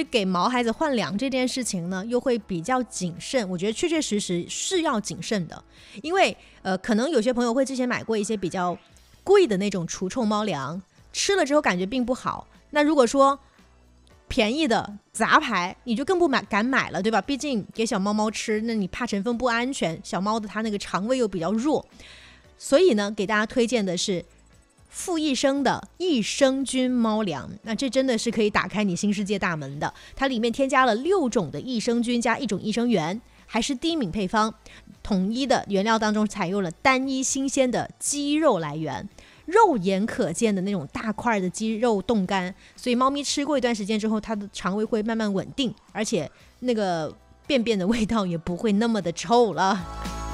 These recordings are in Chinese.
于给毛孩子换粮这件事情呢，又会比较谨慎。我觉得确确实实是要谨慎的，因为可能有些朋友会之前买过一些比较贵的那种除臭猫粮，吃了之后感觉并不好。那如果说便宜的杂牌，你就更不敢买了，对吧？毕竟给小猫猫吃，那你怕成分不安全，小猫的它那个肠胃又比较弱，所以呢，给大家推荐的是傅益生的益生菌猫粮，那这真的是可以打开你新世界大门的。它里面添加了6种的益生菌加1种益生元，还是低敏配方，统一的原料当中采用了单一新鲜的鸡肉来源，肉眼可见的那种大块的鸡肉冻干，所以猫咪吃过一段时间之后，它的肠胃会慢慢稳定，而且那个便便的味道也不会那么的臭了。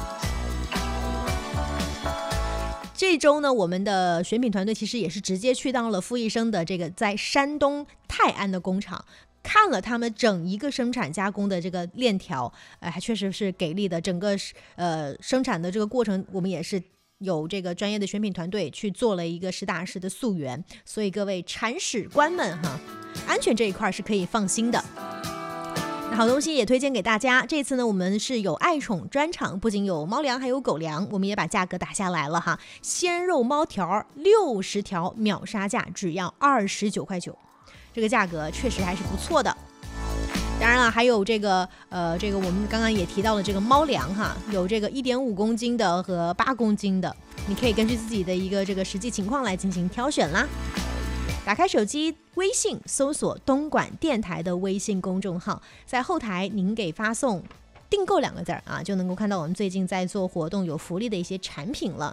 这周呢，我们的选品团队其实也是直接去到了傅益生的这个在山东泰安的工厂，看了他们整一个生产加工的这个链条，还确实是给力的。整个生产的这个过程，我们也是有这个专业的选品团队去做了一个实打实的溯源，所以各位铲屎官们哈，安全这一块是可以放心的。那好东西也推荐给大家，这次呢我们是有爱宠专场，不仅有猫粮还有狗粮，我们也把价格打下来了哈。鲜肉猫条60条秒杀价只要29.9块，这个价格确实还是不错的。当然了，还有这个我们刚刚也提到了这个猫粮哈，有这个1.5公斤的和8公斤的，你可以根据自己的一个这个实际情况来进行挑选啦。打开手机微信，搜索东莞电台的微信公众号，在后台您给发送订购2个字啊，就能够看到我们最近在做活动有福利的一些产品了。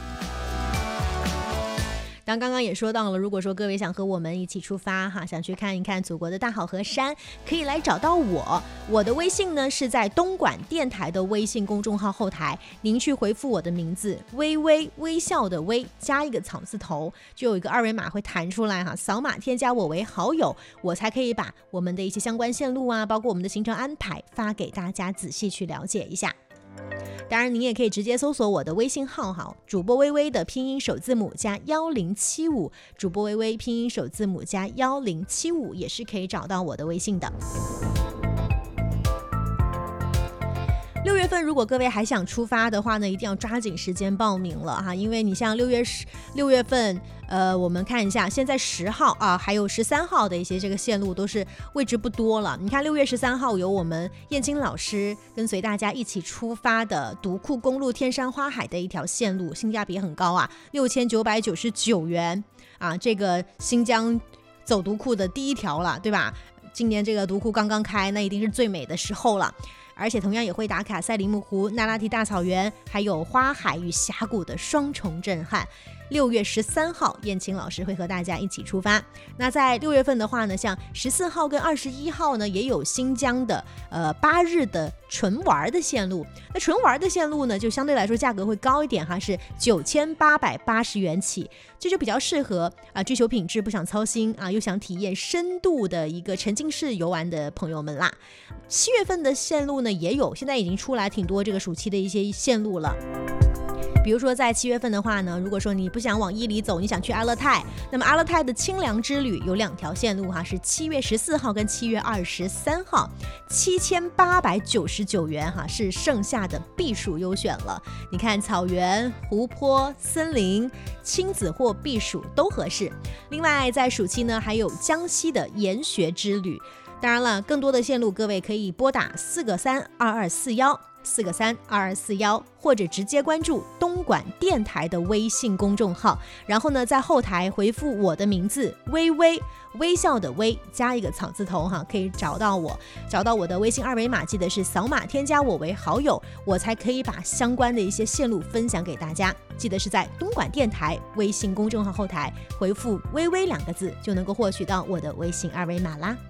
刚刚也说到了，如果说各位想和我们一起出发哈，想去看一看祖国的大好河山，可以来找到我的微信呢是在东莞电台的微信公众号后台，您去回复我的名字微微，微笑的微加一个草字头，就有一个2维码会弹出来哈，扫码添加我为好友，我才可以把我们的一些相关线路啊，包括我们的行程安排发给大家仔细去了解一下。当然您也可以直接搜索我的微信号哈，主播微微的拼音首字母加1075，主播微微拼音首字母加1075，也是可以找到我的微信的。6月份如果各位还想出发的话呢，一定要抓紧时间报名了哈，因为你像6月份我们看一下，现在10号啊，还有13号的一些这个线路都是位置不多了。你看6月13号有我们燕青老师跟随大家一起出发的独库公路天山花海的一条线路，性价比很高啊，6999元啊，这个新疆走独库的第一条了，对吧？今年这个独库刚刚开，那一定是最美的时候了。而且同样也会打卡赛里木湖、那拉提大草原，还有花海与峡谷的双重震撼。6月13号，燕青老师会和大家一起出发。那在6月份的话呢，像14号跟21号呢，也有新疆的8日的纯玩的线路。那纯玩的线路呢，就相对来说价格会高一点哈，是9880元起，这就比较适合追求品质不想操心又想体验深度的一个沉浸式游玩的朋友们啦。7月份的线路呢也有，现在已经出来挺多这个暑期的一些线路了。比如说在7月份的话呢，如果说你不想往伊犁走，你想去阿勒泰，那么阿勒泰的清凉之旅有2条线路哈，是7月14号跟7月23号，7899元哈，是盛夏的避暑优选了。你看草原、湖泊、森林、亲子或避暑都合适。另外在暑期呢，还有江西的研学之旅。当然了，更多的线路各位可以拨打4个32241，4个32241，或者直接关注东莞电台的微信公众号，然后呢在后台回复我的名字微微，微笑的微加一个草字头哈，可以找到我的微信2维码，记得是扫码添加我为好友，我才可以把相关的一些线路分享给大家。记得是在东莞电台微信公众号后台回复微微2个字，就能够获取到我的微信2维码啦。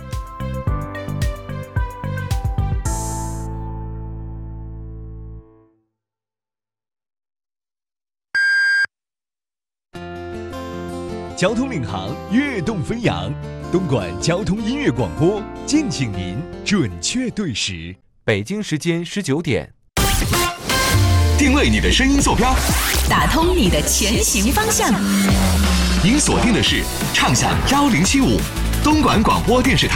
交通领航，跃动飞扬，东莞交通音乐广播，敬请您准确对时。 北京时间19点， 定位你的声音坐标， 打通你的前行方向。 您锁定的是畅享1075，东莞广播电视台。